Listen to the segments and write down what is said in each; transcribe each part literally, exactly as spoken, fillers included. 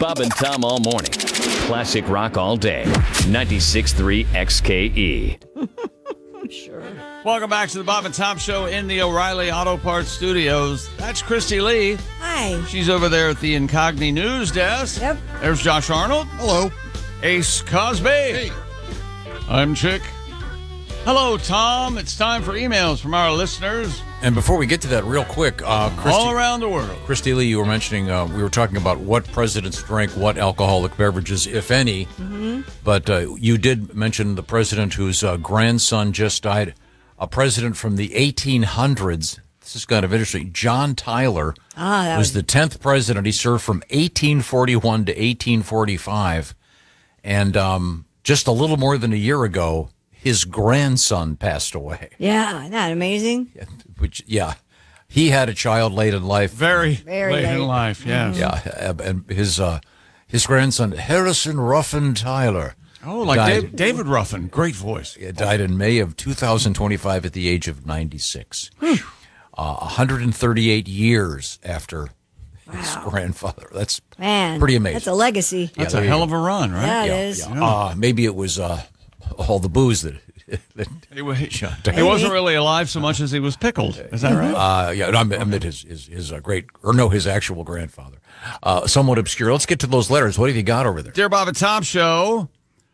Bob and Tom all morning. Classic rock all day. ninety-six point three X K E. Sure. Welcome back to the Bob and Tom Show in the O'Reilly Auto Parts Studios. That's Christy Lee. Hi. She's over there at the Incogni News Desk. Yep. There's Josh Arnold. Hello. Ace Cosby. Hey. I'm Chick. Hello, Tom. It's time for emails from our listeners And before we get to that, real quick, uh, Christy, all around the world. Christy Lee, you were mentioning, uh, we were talking about what presidents drank what alcoholic beverages, if any. Mm-hmm. But uh, you did mention the president whose uh, grandson just died, a president from the eighteen hundreds. This is kind of interesting. John Tyler Ah, that was was the tenth president. He served from eighteen forty-one to eighteen forty-five. And um, just a little more than a year ago, his grandson passed away. Yeah, isn't that amazing? Which, yeah, he had a child late in life. Very, Very late, late. in life, yes. Yeah, and his uh, his grandson, Harrison Ruffin Tyler. Oh, like died, Dave, David Ruffin. Great voice. He died in May of two thousand twenty-five at the age of ninety-six. uh, one hundred thirty-eight years after his Wow. grandfather. That's Man, pretty amazing. That's a legacy. Yeah, That's there a you hell go. of a run, right? Yeah, it Yeah, is. yeah. Uh, maybe it was uh, all the booze that. that He, wa- he, John he Tyler. wasn't really alive so much as he was pickled. Is that right? Uh, yeah, I meant I meant his his, his uh, great or no, his actual grandfather. Uh, somewhat obscure. Let's get to those letters. What have you got over there? Dear Bob and Tom Show,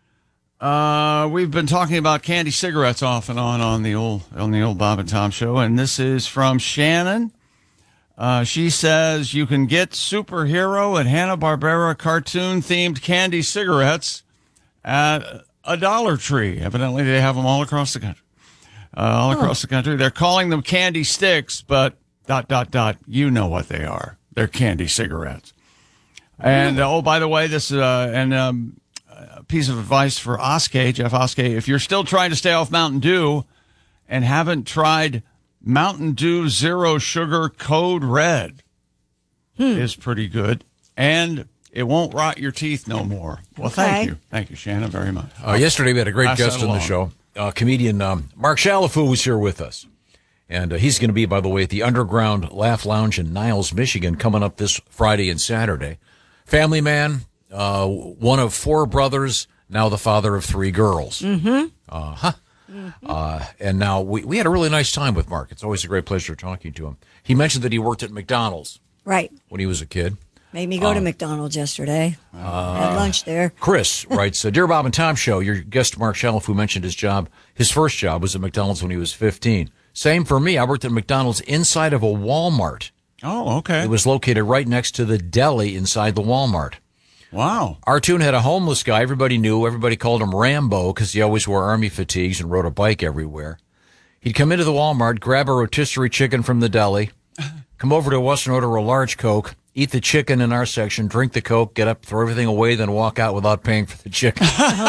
uh, we've been talking about candy cigarettes off and on on the old on the old Bob and Tom Show, and this is from Shannon. Uh, she says you can get superhero and Hanna-Barbera cartoon-themed candy cigarettes at a Dollar Tree. Evidently, they have them all across the country. Uh, all across the country. They're calling them candy sticks, but dot, dot, dot, you know what they are. They're candy cigarettes. And, uh, oh, by the way, this is uh, an, um, a piece of advice for Oskay, Jeff Oskay. If you're still trying to stay off Mountain Dew and haven't tried Mountain Dew Zero Sugar Code Red, is pretty good. And it won't rot your teeth no more. Well, Okay. thank you. Thank you, Shannon, very much. Uh, yesterday, we had a great Pass guest that on the along. show. Uh, comedian um, Mark Shalafu was here with us. And uh, he's going to be, by the way, at the Underground Laugh Lounge in Niles, Michigan, coming up this Friday and Saturday. Family man, uh, one of four brothers, now the father of three girls. Mm-hmm. Uh-huh. Mm-hmm. Uh, and now we, we had a really nice time with Mark. It's always a great pleasure talking to him. He mentioned that he worked at McDonald's Right. when he was a kid. Made me go Uh, to McDonald's yesterday. Had lunch there. Chris writes, uh, Dear Bob and Tom Show, your guest Mark Shalafu mentioned his job. His first job was at McDonald's when he was fifteen. Same for me. I worked at McDonald's inside of a Walmart. Oh, okay. It was located right next to the deli inside the Walmart. Wow. Our tune had a homeless guy everybody knew. Everybody called him Rambo because he always wore army fatigues and rode a bike everywhere. He'd come into the Walmart, grab a rotisserie chicken from the deli, come over to us and order a large Coke, eat the chicken in our section, drink the Coke, get up, throw everything away, then walk out without paying for the chicken.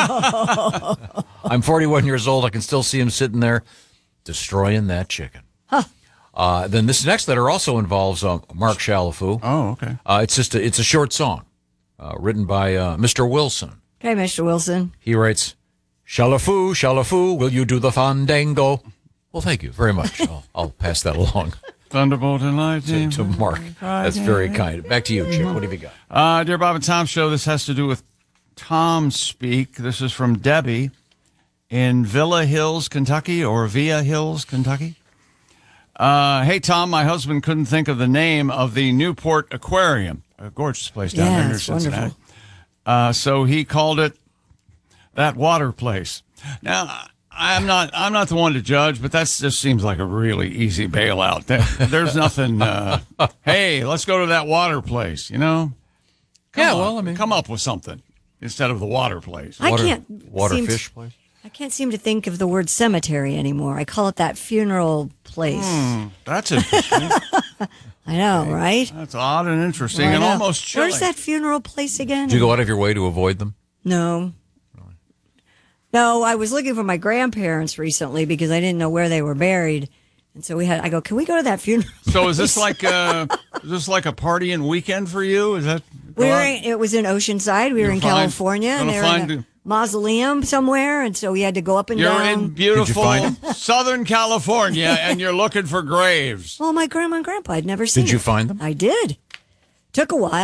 I'm forty-one years old. I can still see him sitting there destroying that chicken. Huh. Uh, then this next letter also involves uh, Mark Shalafu. Oh, okay. Uh, it's just a, it's a short song uh, written by uh, Mister Wilson. Okay, Mister Wilson. He writes, Shalafu, Shalafu, will you do the fandango? Well, thank you very much. I'll, I'll pass that along Thunderbolt and to, lightning. to Mark. That's very kind. Back to you, Chick. What have you got? Uh, Dear Bob and Tom Show, this has to do with Tom Speak. This is from Debbie in Villa Hills, Kentucky, or Via Hills, Kentucky. Uh, hey, Tom, my husband couldn't think of the name of the Newport Aquarium, a gorgeous place down Yeah, there near it's Cincinnati. wonderful. Uh, so he called it that water place. Now, I'm not I'm not the one to judge, but that just seems like a really easy bailout. There, there's nothing, uh, hey, let's go to that water place, you know? Come Yeah, on, well, I mean- come up with something instead of the water place. I Water, can't water seem to- fish place? I can't seem to think of the word cemetery anymore. I call it that funeral place. Hmm, that's interesting. I know, right? That's odd and interesting I and know. almost chilling. Where's that funeral place again? Did you go out of your way to avoid them? No. No, I was looking for my grandparents recently because I didn't know where they were buried. And so we had, I go, can we go to that funeral? So is this place?" like uh is this like a partying weekend for you? Is that we were in, it was in Oceanside. We were You're in fine. California and Gonna they were in find- a mausoleum somewhere. And so we had to go up and You're down. in beautiful find Southern California and you're looking for graves. Well, my grandma and grandpa, I'd never seen Did you it. find them? I did. Took a while.